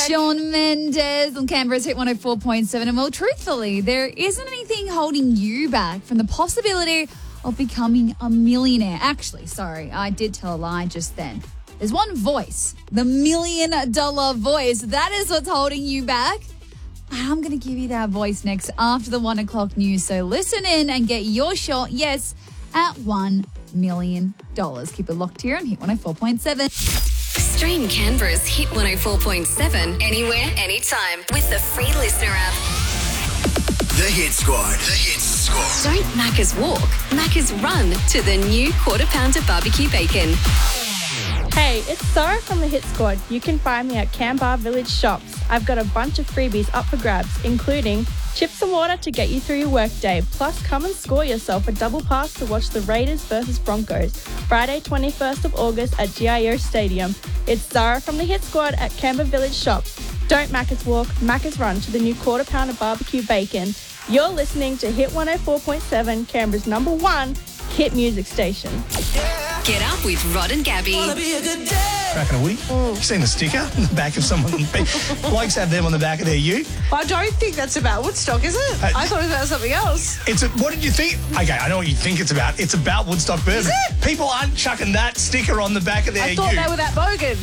Shawn Mendes on Canberra's Hit 104.7. And well, truthfully, there isn't anything holding you back from the possibility of becoming a millionaire. Actually, sorry, I did tell a lie just then. There's one voice, the $1 million voice. That is what's holding you back. I'm going to give you that voice next after the 1 o'clock news. So listen in and get your shot, yes, at $1 million. Keep it locked here on Hit 104.7. Stream Canberra's Hit 104.7 anywhere, anytime with the free listener app. The Hit Squad. The Hit Squad. Don't Macca's walk, Macca's run to the new Quarter Pounder barbecue bacon. Hey, it's Sarah from the Hit Squad. You can find me at Canberra Village Shops. I've got a bunch of freebies up for grabs, including chips and water to get you through your workday. Plus, come and score yourself a double pass to watch the Raiders versus Broncos, Friday, 21st of August at GIO Stadium. It's Sarah from the Hit Squad at Canberra Village Shops. Don't Macca's walk, Macca's run to the new Quarter Pounder barbecue bacon. You're listening to Hit 104.7, Canberra's #1 hit music station. Get up with Rod and Gabby. Cracking a wee. You seen the sticker on the back of someone? Blokes have them on the back of their ute. I don't think that's about Woodstock, is it? I thought it was about something else. What did you think? Okay, I know what you think it's about. It's about Woodstock bourbon. Is it? People aren't chucking that sticker on the back of their I thought ute. they were that bogan.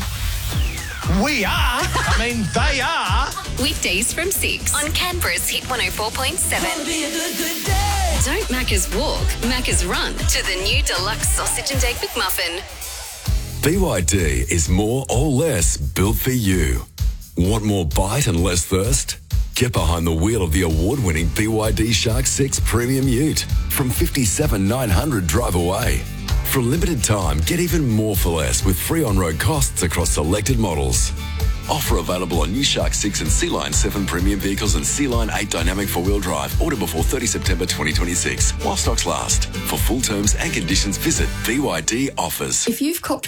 We are. I mean, they are. Weekdays from 6 on Canberra's Hit 104.7. Don't Macca's walk, Macca's run to the new deluxe sausage and egg McMuffin. BYD is more or less built for you. Want more bite and less thirst? Get behind the wheel of the award-winning BYD Shark 6 Premium Ute from $57,900 drive away. For a limited time, get even more for less with free on-road costs across selected models. Offer available on new Shark 6 and Sea Line 7 premium vehicles and Sea Line 8 dynamic four-wheel drive. Order before 30 September 2026 while stocks last. For full terms and conditions, visit BYD Offers. If you've copped